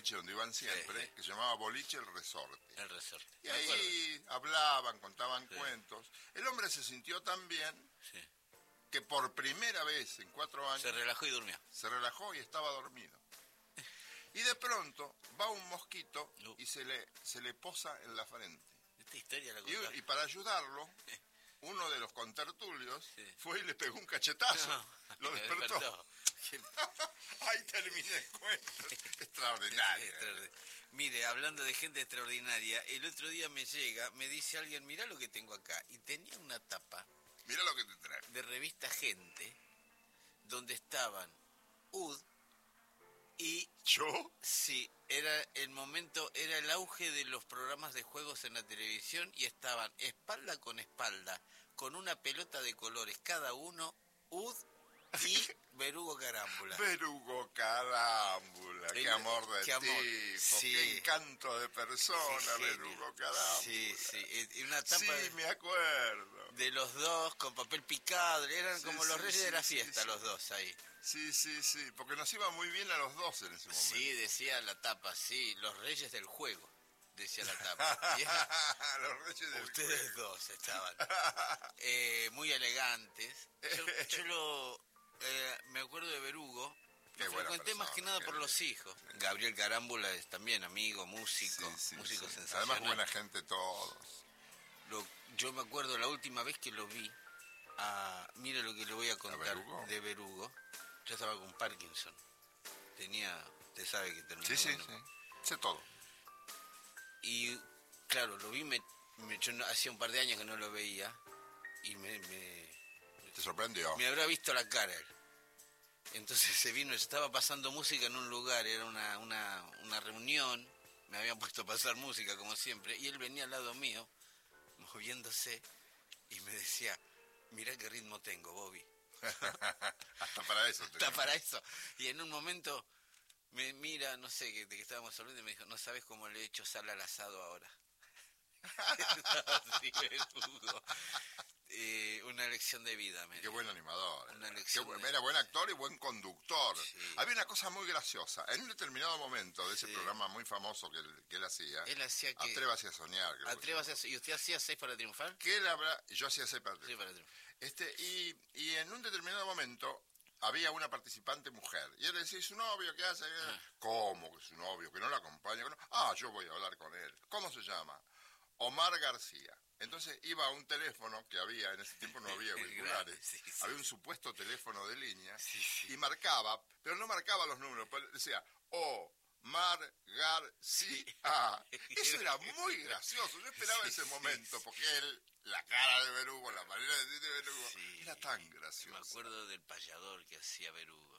boliche donde iban siempre, que se llamaba Boliche El Resorte. El Resorte. Y ahí hablaban, contaban cuentos. El hombre se sintió tan bien que por primera vez en 4 años... Se relajó y durmió. Se relajó y estaba dormido. Y de pronto va un mosquito y se le posa en la frente. Esta historia la y para ayudarlo, uno de los contertulios fue y le pegó un cachetazo. No, lo despertó. Ahí terminé el cuento. Extraordinario. Mire, hablando de gente extraordinaria, el otro día me dice alguien, mirá lo que tengo acá. Y tenía una tapa. Mirá lo que te trae. De revista Gente, donde estaban UD y... ¿Yo? Sí, era el auge de los programas de juegos en la televisión y estaban espalda, con una pelota de colores cada uno, UD y Berugo Carámbula. Berugo Carámbula, qué amor de tipo, qué encanto de persona, Berugo Carámbula. Sí, y una tapa me acuerdo. De los dos con papel picado, eran como los reyes de la fiesta los dos ahí. Sí, porque nos iba muy bien a los dos en ese momento. Sí, decía la tapa, los reyes del juego, decía la tapa. Los reyes del Ustedes juego. Dos estaban muy elegantes. Yo me acuerdo de Berugo, lo frecuenté más que nada por los hijos. Gabriel Carámbula es también amigo, músico sensacional. Además buena gente todos. Yo me acuerdo la última vez que lo vi, mira lo que le voy a contar de Berugo. Yo estaba con Parkinson. Usted sabe que terminó. Sí. Sé todo. Y claro, lo vi, yo hacía un par de años que no lo veía y ¿Te sorprendió? Me habrá visto la cara él. Entonces se vino, estaba pasando música en un lugar, era una reunión, me habían puesto a pasar música como siempre, y él venía al lado mío, moviéndose, y me decía, mirá qué ritmo tengo, Bobby. Hasta para eso. Hasta para eso. Y en un momento me mira, no sé de qué estábamos hablando, y me dijo, no sabes cómo le he hecho sal al asado ahora. Sí, una lección de vida. Qué buen animador. Era buen actor y buen conductor. Sí. Había una cosa muy graciosa. En un determinado momento de ese programa muy famoso que él hacía que... Atrévase a soñar. ¿Y usted hacía 6 para triunfar? Yo hacía 6 para triunfar. Y en un determinado momento había una participante mujer. Y él le decía, ¿su novio qué hace? ¿Cómo que su novio? ¿Que no la acompaña? Yo voy a hablar con él. ¿Cómo se llama? Omar García. Entonces iba a un teléfono que había, en ese tiempo no había auriculares, había un supuesto teléfono de línea y marcaba, pero no marcaba los números, decía Omar García. Eso era muy gracioso, yo esperaba ese momento, porque la cara de Berugo, la manera de decir de Berugo, era tan gracioso. Me acuerdo del payador que hacía Berugo.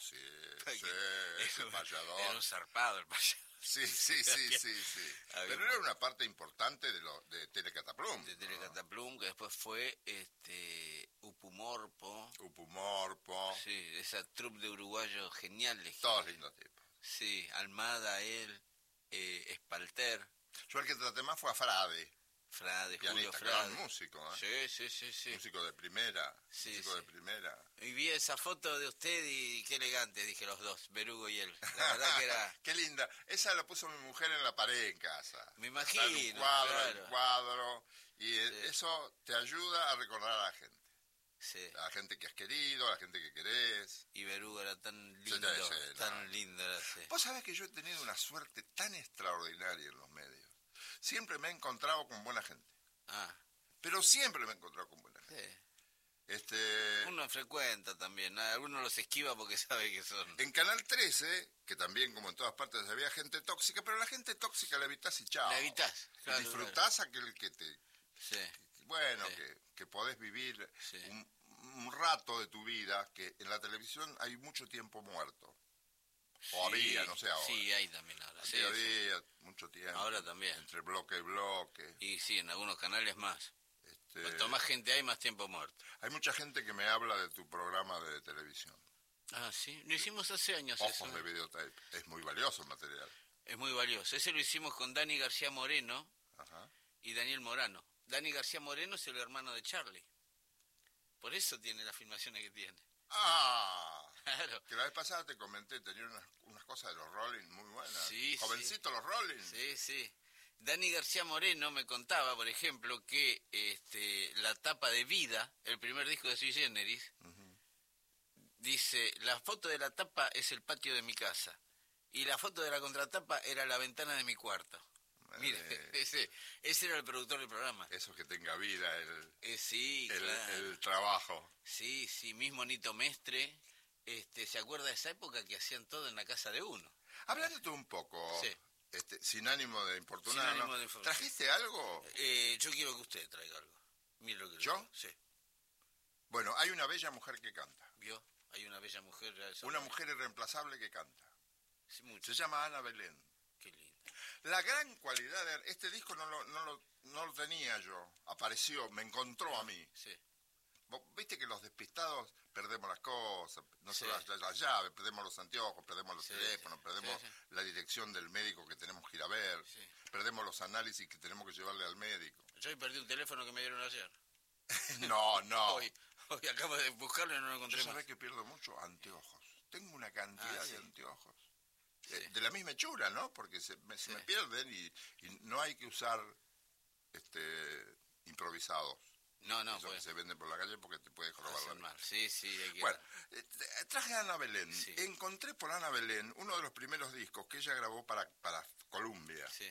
Ese payador. Era un zarpado el payador. Sí. Pero era una parte importante de Telecataplum. De Telecataplum, que después fue Upumorpo. Sí, esa troupe de uruguayos geniales. Todos lindos tipos. Sí, Almada, él, Espalter. Yo el que traté más fue a Frade. Julio Frade. Gran músico, Sí. Músico de primera. De primera. Y vi esa foto de usted y qué elegante, dije los dos, Berugo y él. La verdad que era... Qué linda. Esa la puso mi mujer en la pared en casa. Me imagino. El cuadro. Y eso te ayuda a recordar a la gente. Sí. A la gente que has querido, a la gente que querés. Y Berugo era tan lindo, tan lindo. Vos sabés que yo he tenido una suerte tan extraordinaria en los medios. Siempre me he encontrado con buena gente. Pero siempre me he encontrado con buena gente. Uno frecuenta también, algunos los esquiva porque sabe que son... En Canal 13, que también como en todas partes había gente tóxica, pero la gente tóxica la evitás y chao. La evitás, claro. Disfrutás aquel que te... Que podés vivir un rato de tu vida, que en la televisión hay mucho tiempo muerto. O había, no sé ahora. Sí, hay también ahora. Había mucho tiempo. Ahora también. Entre bloque y bloque. Y sí, en algunos canales más. Cuanto más gente hay, más tiempo muerto. Hay mucha gente que me habla de tu programa de televisión. Sí. Lo hicimos hace años. Ojos de videotape. Es muy valioso el material. Es muy valioso. Ese lo hicimos con Dani García Moreno y Daniel Morano. Dani García Moreno es el hermano de Charlie. Por eso tiene las filmaciones que tiene. Claro. Que la vez pasada te comenté, tenía unas cosas de los Rolling muy buenas. Sí, Jovencitos los Rolling. Sí, sí. Dani García Moreno me contaba, por ejemplo, que la tapa de Vida, el primer disco de Sui Generis, dice, la foto de la tapa es el patio de mi casa y la foto de la contratapa era la ventana de mi cuarto. Mire, ese era el productor del programa. Eso que tenga vida, sí, claro. El trabajo. Sí, sí, mismo Nito Mestre, ¿se acuerda de esa época que hacían todo en la casa de uno? Hablando tú un poco, sí. Sin ánimo de importunar, ¿no? ¿Trajiste algo? Yo quiero que usted traiga algo. Mire lo que ¿Yo? digo. Sí. Bueno, hay una bella mujer que canta. ¿Vio? Hay una bella mujer. Una mujer irreemplazable que canta. Sí, mucho. Se llama Ana Belén. Qué lindo. La gran cualidad de este disco no lo tenía yo. Apareció, me encontró a mí. Sí. Viste que los despistados perdemos las cosas, no solo las llaves, perdemos los anteojos, perdemos los teléfonos, perdemos la dirección del médico que tenemos que ir a ver, perdemos los análisis que tenemos que llevarle al médico. Yo hoy perdí un teléfono que me dieron ayer. No. Hoy acabo de buscarlo y no lo encontré. Yo sabés que pierdo mucho anteojos. Tengo una cantidad de anteojos. De la misma hechura, ¿no? Porque se me pierden y no hay que usar improvisados. No, Eso que se venden por la calle porque te puede robar la vida. Sí, hay que... Bueno, traje a Ana Belén. Sí. Encontré por Ana Belén uno de los primeros discos que ella grabó para Columbia. Sí.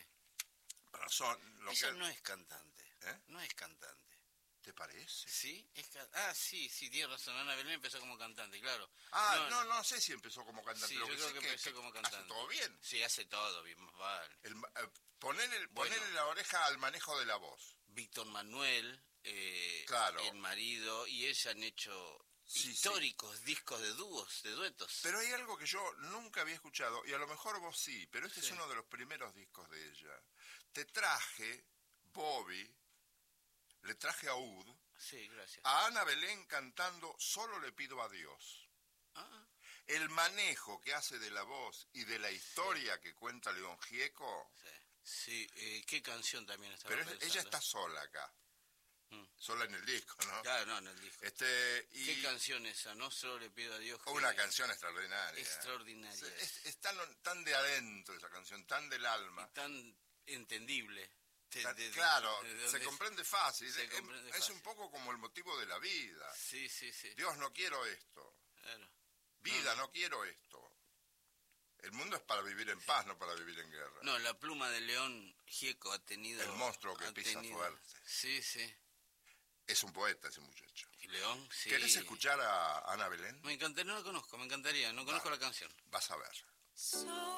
Ella no es cantante. No es cantante. ¿Te parece? Sí, sí, tiene razón. Ana Belén empezó como cantante, claro. No sé si empezó como cantante. Sí, yo creo que empezó como cantante. ¿Hace todo bien? Sí, hace todo bien, más vale. Ponerle la oreja al manejo de la voz. Víctor Manuel, claro. El marido, y ella han hecho históricos discos de dúos, de duetos. Pero hay algo que yo nunca había escuchado, y a lo mejor vos sí, pero este es uno de los primeros discos de ella. Te traje, Bobby, le traje a Ud, a Ana Belén cantando Solo le pido a Dios. El manejo que hace de la voz y de la historia que cuenta León Gieco. Sí, qué canción también estaba Pero pensando. ella está sola acá. Sola en el disco, ¿no? Claro, no, en el disco. ¿Qué canción esa? No solo le pido a Dios que... Una canción extraordinaria. Extraordinaria. Es tan de adentro esa canción, tan del alma. Y tan entendible. Claro, se comprende fácil. Es un poco como el motivo de la vida. Sí. Dios, no quiero esto. Claro. Vida, no quiero esto. El mundo es para vivir en paz, no para vivir en guerra. No, la pluma de León Gieco ha tenido... El monstruo que pisa fuerte. Sí. Es un poeta ese muchacho. ¿Y León? Sí. ¿Querés escuchar a Ana Belén? Me encantaría, no la conozco, me encantaría. No conozco la canción. Vas a ver.